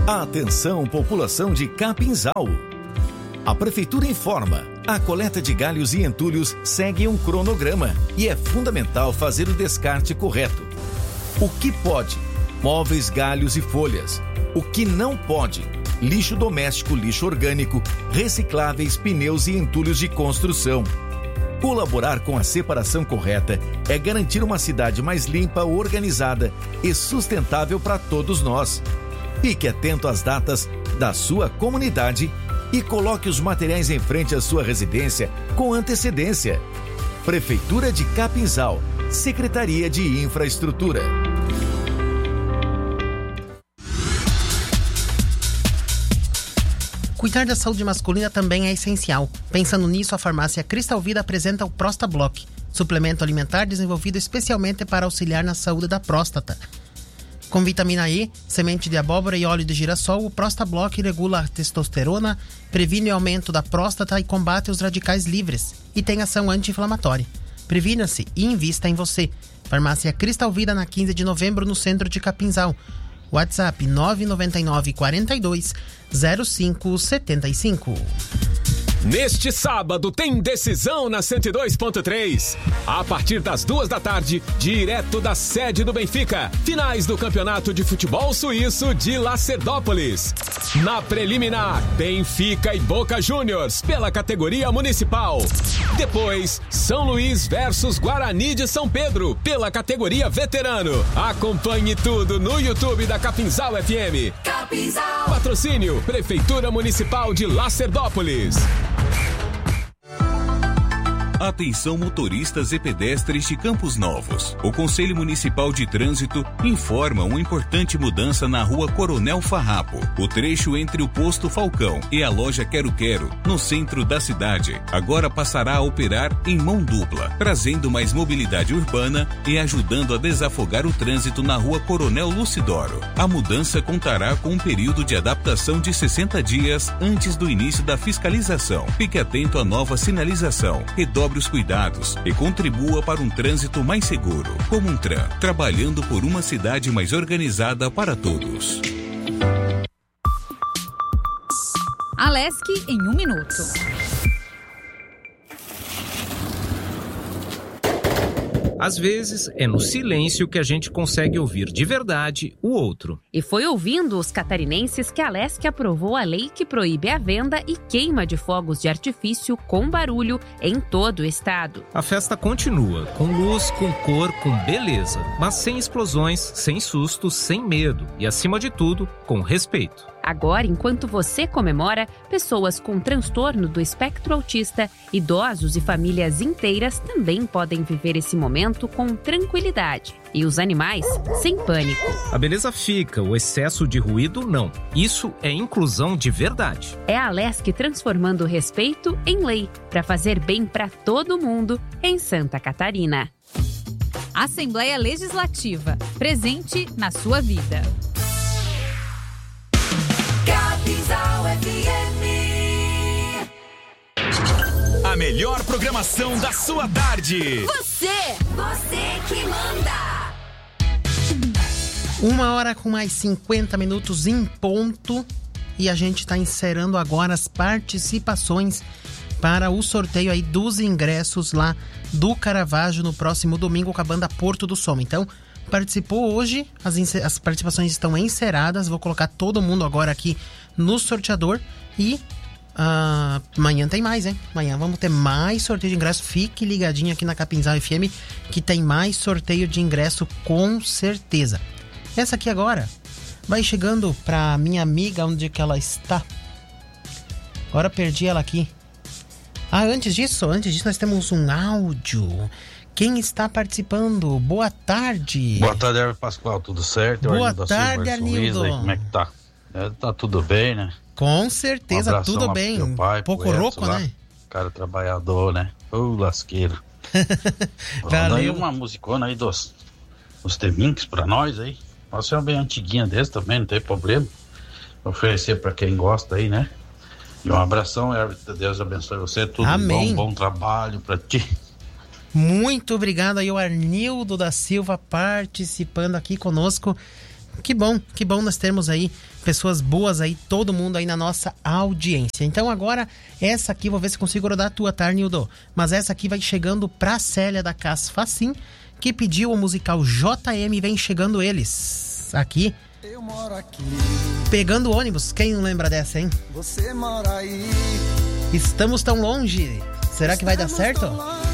Atenção, população de Capinzal. A Prefeitura informa, a coleta de galhos e entulhos segue um cronograma e é fundamental fazer o descarte correto. O que pode? Móveis, galhos e folhas. O que não pode? Lixo doméstico, lixo orgânico, recicláveis, pneus e entulhos de construção. Colaborar com a separação correta é garantir uma cidade mais limpa, organizada e sustentável para todos nós. Fique atento às datas da sua comunidade e coloque os materiais em frente à sua residência com antecedência. Prefeitura de Capinzal, Secretaria de Infraestrutura. Cuidar da saúde masculina também é essencial. Pensando nisso, a farmácia Cristal Vida apresenta o Prostablock, suplemento alimentar desenvolvido especialmente para auxiliar na saúde da próstata. Com vitamina E, semente de abóbora e óleo de girassol, o Prostablock regula a testosterona, previne o aumento da próstata e combate os radicais livres e tem ação anti-inflamatória. Previna-se e invista em você. Farmácia Cristal Vida, na 15 de novembro, no centro de Capinzal. WhatsApp 999 42 0575. Neste sábado tem decisão na 102.3. A partir das 14h, direto da sede do Benfica. Finais do Campeonato de Futebol Suíço de Lacerdópolis. Na preliminar, Benfica e Boca Juniors pela categoria municipal. Depois, São Luís versus Guarani de São Pedro pela categoria veterano. Acompanhe tudo no YouTube da Capinzal FM. Capinzal. Patrocínio Prefeitura Municipal de Lacerdópolis. Atenção, motoristas e pedestres de Campos Novos. O Conselho Municipal de Trânsito informa uma importante mudança na Rua Coronel Farrapo. O trecho entre o Posto Falcão e a loja Quero Quero, no centro da cidade, agora passará a operar em mão dupla, trazendo mais mobilidade urbana e ajudando a desafogar o trânsito na Rua Coronel Lucidoro. A mudança contará com um período de adaptação de 60 dias antes do início da fiscalização. Fique atento à nova sinalização. Redobre os cuidados e contribua para um trânsito mais seguro. Comuntran, trabalhando por uma cidade mais organizada para todos. Alesc em 1 minuto. Às vezes, é no silêncio que a gente consegue ouvir de verdade o outro. E foi ouvindo os catarinenses que a Alesc aprovou a lei que proíbe a venda e queima de fogos de artifício com barulho em todo o estado. A festa continua, com luz, com cor, com beleza, mas sem explosões, sem sustos, sem medo e, acima de tudo, com respeito. Agora, enquanto você comemora, pessoas com transtorno do espectro autista, idosos e famílias inteiras também podem viver esse momento com tranquilidade. E os animais, sem pânico. A beleza fica, o excesso de ruído não. Isso é inclusão de verdade. É a Alesc transformando o respeito em lei, para fazer bem para todo mundo em Santa Catarina. Assembleia Legislativa, presente na sua vida. Capinzal FM. A melhor programação da sua tarde. Você que manda. 1h com mais 50 minutos em ponto. E a gente está encerrando agora as participações para o sorteio aí dos ingressos lá do Caravaggio no próximo domingo com a banda Porto do Som. Então, participou hoje, as participações estão encerradas. Vou colocar todo mundo agora aqui no sorteador e amanhã tem mais, hein? Amanhã vamos ter mais sorteio de ingresso. Fique ligadinho aqui na Capinzal FM que tem mais sorteio de ingresso com certeza. Essa aqui agora vai chegando pra minha amiga, onde que ela está. Agora perdi ela aqui. Antes disso nós temos um áudio. Quem está participando? Boa tarde. Boa tarde, Arnildo Pascoal, tudo certo? Boa tarde, Arnildo. Como é que tá? Tá tudo bem, né? Com certeza, tudo bem. Meu pai, pouco rouco, lá, né? Cara trabalhador, né? Lasqueiro. Valeu. Aí uma musicona aí dos Teminks pra nós aí. Nossa, é uma bem antiguinha desse também, não tem problema. Oferecer pra quem gosta aí, né? E um abração, Everton. Deus abençoe você. Tudo Amém. bom trabalho pra ti. Muito obrigado aí, o Arnildo da Silva participando aqui conosco. Que bom nós termos aí pessoas boas aí, todo mundo aí na nossa audiência. Então agora, essa aqui, vou ver se consigo rodar a tua, tá, Nildo? Mas essa aqui vai chegando pra Célia da Cas Facim, que pediu o musical JM, vem chegando eles. Aqui. Eu moro aqui. Pegando ônibus, quem não lembra dessa, hein? Você mora aí. Estamos tão longe. Será que vai dar certo?